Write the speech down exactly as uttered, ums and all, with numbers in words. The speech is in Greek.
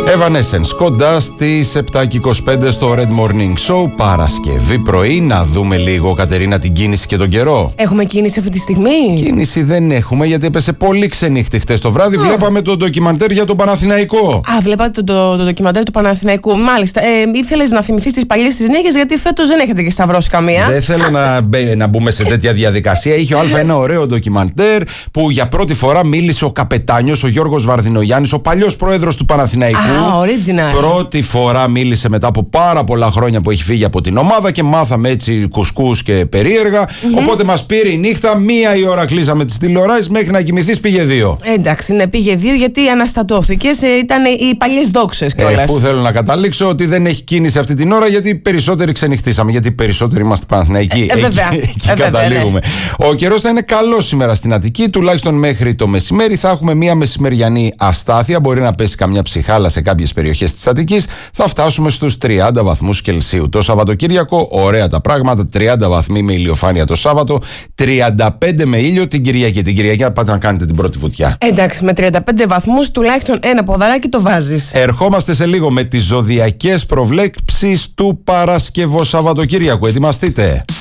Evanescence, κοντά στις επτά και είκοσι πέντε στο Red Morning Show. Παρασκευή πρωί, να δούμε λίγο, Κατερίνα, την κίνηση και τον καιρό. Έχουμε κίνηση αυτή τη στιγμή? Κίνηση δεν έχουμε, γιατί έπεσε πολύ ξενύχτη χτες το βράδυ. Α. Βλέπαμε το ντοκιμαντέρ για τον Παναθηναϊκό. Α, βλέπατε το, το, το ντοκιμαντέρ του Παναθηναϊκού. Μάλιστα. Ε, ήθελες να θυμηθείς τις παλιές τις νίκες, γιατί φέτος δεν έχετε και σταυρώσει καμία. Δεν θέλω να, να μπούμε σε τέτοια διαδικασία. Είχε ο Α ένα ωραίο ντοκιμαντέρ που για πρώτη φορά μίλησε ο καπετάνιος, ο Γιώργος Βαρδινογιάννης, ο παλιός πρόεδρος του Παναθηναϊκού. Α, original. Πρώτη φορά μίλησε μετά από πάρα πολλά χρόνια που έχει φύγει από την ομάδα και μάθαμε έτσι κουσκούς και περίεργα. Mm-hmm. Οπότε μας πήρε η νύχτα, μία η ώρα κλείσαμε τις τηλεοράσεις, μέχρι να κοιμηθείς πήγε δύο. Εντάξει, ναι, πήγε δύο γιατί αναστατώθηκες, ε, ήταν οι παλιές δόξες κιόλας. Ε, πού θέλω να καταλήξω, ότι δεν έχει κίνηση αυτή την ώρα, γιατί περισσότεροι ξενυχτήσαμε. Γιατί περισσότεροι είμαστε Παναθηναϊκοί. Ε, ε, βέβαια. Εκεί, εκεί ε, καταλήγουμε. Ναι. Ο καιρός θα είναι καλός σήμερα στην Αττική, τουλάχιστον μέχρι το μεσημέρι. Θα έχουμε μία μεσημεριανή αστάθεια. Μπορεί να πέσει καμιά ψυχάλα σε κάποιες περιοχές της Αττικής. Θα φτάσουμε στους τριάντα βαθμούς Κελσίου. Το Σαββατοκύριακο, ωραία τα πράγματα. τριάντα βαθμοί με ηλιοφάνεια το Σάββατο, τριάντα πέντε με ήλιο την Κυριακή. Την Κυριακή πάτε να κάνετε την πρώτη βουτιά. Εντάξει, με τριάντα πέντε βαθμούς τουλάχιστον ένα ποδαράκι το βάζεις. Ερχόμαστε σε λίγο με τις ζωδιακές προβλέψεις του Παρασκευό Σαββατοκύριακου. Ετοιμαστείτε.